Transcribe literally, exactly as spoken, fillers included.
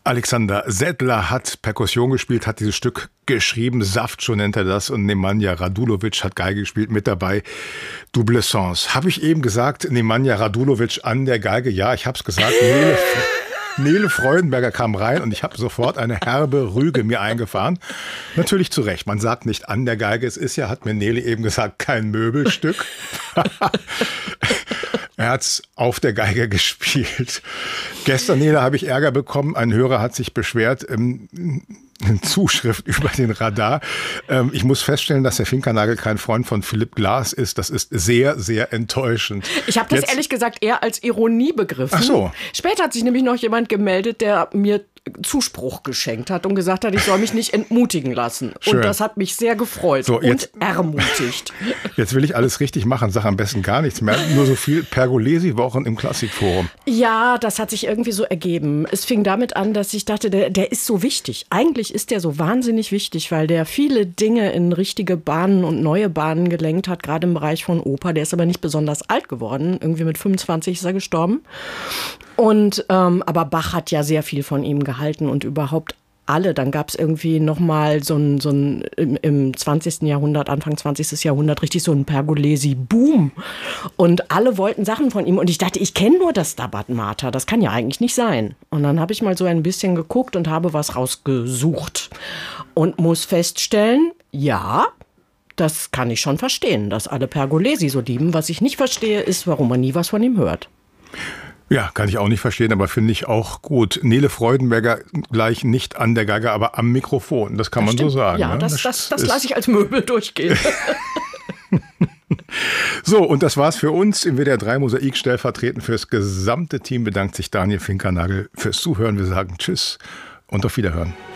Alexander Settler hat Perkussion gespielt, hat dieses Stück geschrieben, Saft, so nennt er das, und Nemanja Radulovic hat Geige gespielt, mit dabei Double Sens. Habe ich eben gesagt, Nemanja Radulovic an der Geige? Ja, ich habe es gesagt. Nele, Nele Freudenberger kam rein und ich habe sofort eine herbe Rüge mir eingefahren. Natürlich zu Recht, man sagt nicht an der Geige, es ist ja, hat mir Nele eben gesagt, kein Möbelstück. Er hat's auf der Geige gespielt. Gestern, Nele, habe ich Ärger bekommen. Ein Hörer hat sich beschwert, ähm, eine Zuschrift über den Radar. Ähm, ich muss feststellen, dass der Finkernagel kein Freund von Philipp Glass ist. Das ist sehr, sehr enttäuschend. Ich habe das Jetzt, ehrlich gesagt eher als Ironie begriffen. Ach so. Später hat sich nämlich noch jemand gemeldet, der mir Zuspruch geschenkt hat und gesagt hat, ich soll mich nicht entmutigen lassen. Schön. Und das hat mich sehr gefreut So, jetzt- und ermutigt. Jetzt will ich alles richtig machen, sag am besten gar nichts mehr. Nur so viel Pergolesi-Wochen im Klassikforum. Ja, das hat sich irgendwie so ergeben. Es fing damit an, dass ich dachte, der, der ist so wichtig. Eigentlich ist der so wahnsinnig wichtig, weil der viele Dinge in richtige Bahnen und neue Bahnen gelenkt hat, gerade im Bereich von Oper. Der ist aber nicht besonders alt geworden. Irgendwie mit fünfundzwanzig ist er gestorben. Und ähm, aber Bach hat ja sehr viel von ihm gehalten und überhaupt alle. Dann gab es irgendwie nochmal so ein, so ein im, im zwanzigsten Jahrhundert, Anfang zwanzigsten Jahrhundert, richtig so ein Pergolesi-Boom. Und alle wollten Sachen von ihm. Und ich dachte, ich kenne nur das Stabat Mater. Das kann ja eigentlich nicht sein. Und dann habe ich mal so ein bisschen geguckt und habe was rausgesucht. Und muss feststellen, ja, das kann ich schon verstehen, dass alle Pergolesi so lieben. Was ich nicht verstehe, ist, warum man nie was von ihm hört. Ja, kann ich auch nicht verstehen, aber finde ich auch gut. Nele Freudenberger gleich nicht an der Geige, aber am Mikrofon. Das kann Das man stimmt. so sagen. Ja, ne? das, das, das ist- lasse ich als Möbel durchgehen. So, und das war's für uns im W D R drei Mosaik. Stellvertretend fürs gesamte Team bedankt sich Daniel Finkernagel fürs Zuhören. Wir sagen Tschüss und auf Wiederhören.